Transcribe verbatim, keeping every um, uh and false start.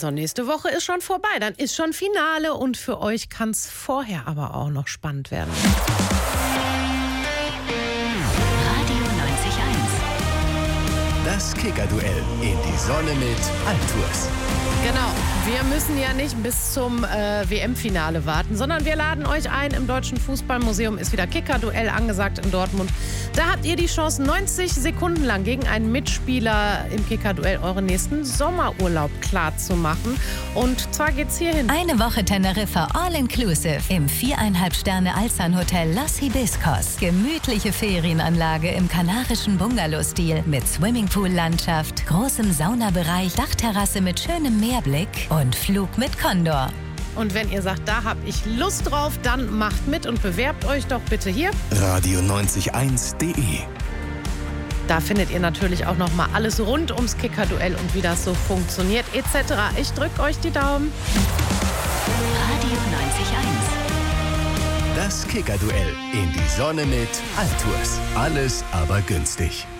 Saison nächste Woche ist schon vorbei. Dann ist schon Finale und für euch kann es vorher aber auch noch spannend werden. Radio neunzig Komma eins. Das Kicker-Duell in die Sonne mit Altours. Genau, wir müssen ja nicht bis zum äh, W M-Finale warten, sondern wir laden euch ein. Im Deutschen Fußballmuseum ist wieder Kicker-Duell angesagt in Dortmund. Da habt ihr die Chance, neunzig Sekunden lang gegen einen Mitspieler im Kicker-Duell euren nächsten Sommerurlaub klar zu machen. Und zwar geht's hierhin. Eine Woche Teneriffa All-Inclusive im viereinhalb Sterne Alzan-Hotel Los Hibiscos. Gemütliche Ferienanlage im kanarischen Bungalow-Stil mit Swimmingpool-Landschaft, großem Saunabereich, Dachterrasse mit schönem Meerblick und Flug mit Condor. Und wenn ihr sagt, da hab ich Lust drauf, dann macht mit und bewerbt euch doch bitte hier. Radio neunzig Komma eins punkt de. Da findet ihr natürlich auch noch mal alles rund ums Kicker-Duell und wie das so funktioniert et cetera. Ich drück euch die Daumen. Radio neunzig Komma eins. Das Kicker-Duell in die Sonne mit Altours. Alles aber günstig.